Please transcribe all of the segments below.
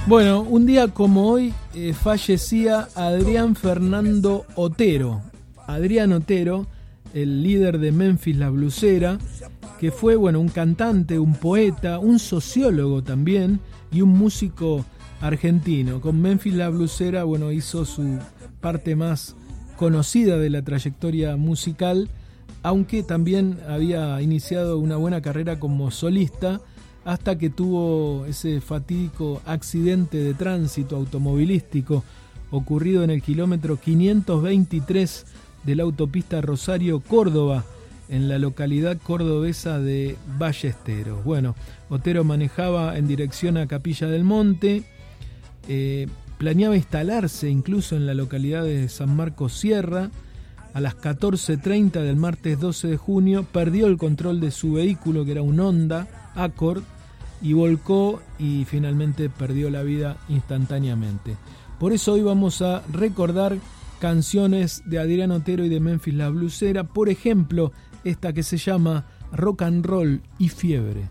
Bueno, un día como hoy fallecía Adrián Fernando Otero. Adrián Otero, el líder de Memphis La Blusera, que fue, bueno, un cantante, un poeta, un sociólogo también y un músico argentino. Con Memphis La Blusera, bueno, hizo su parte más conocida de la trayectoria musical, aunque también había iniciado una buena carrera como solista, hasta que tuvo ese fatídico accidente de tránsito automovilístico ocurrido en el kilómetro 523 de la autopista Rosario-Córdoba, en la localidad cordobesa de Ballesteros. Bueno, Otero manejaba en dirección a Capilla del Monte, planeaba instalarse incluso en la localidad de San Marcos Sierra. A las 14:30 del martes 12 de junio perdió el control de su vehículo, que era un Honda Accord, y volcó y finalmente perdió la vida instantáneamente. Por eso hoy vamos a recordar canciones de Adrián Otero y de Memphis La Blusera, por ejemplo, esta que se llama Rock and Roll y Fiebre.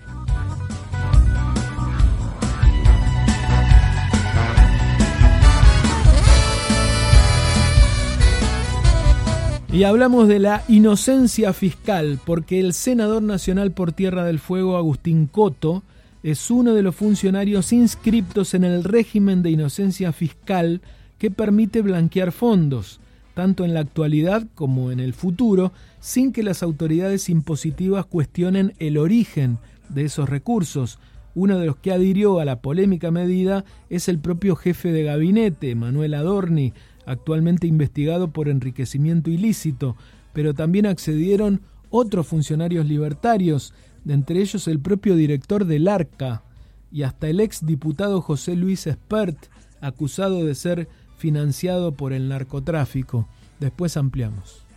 Y hablamos de la inocencia fiscal, porque el senador nacional por Tierra del Fuego, Agustín Coto, es uno de los funcionarios inscriptos en el régimen de inocencia fiscal que permite blanquear fondos, tanto en la actualidad como en el futuro, sin que las autoridades impositivas cuestionen el origen de esos recursos. Uno de los que adhirió a la polémica medida es el propio jefe de gabinete, Manuel Adorni, actualmente investigado por enriquecimiento ilícito, pero también accedieron otros funcionarios libertarios, entre ellos el propio director del Arca y hasta el exdiputado José Luis Espert, acusado de ser financiado por el narcotráfico. Después ampliamos.